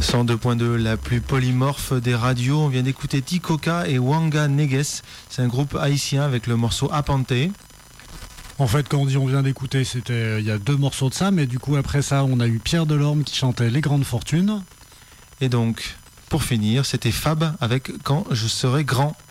102.2, la plus polymorphe des radios. On vient d'écouter Tikoka et Wanga Neges. C'est un groupe haïtien avec le morceau Apante. En fait, quand on dit on vient d'écouter, il y a 2 morceaux de ça, mais du coup après ça, on a eu Pierre Delorme qui chantait Les Grandes Fortunes. Et donc, pour finir, c'était Fab avec Quand je serai grand.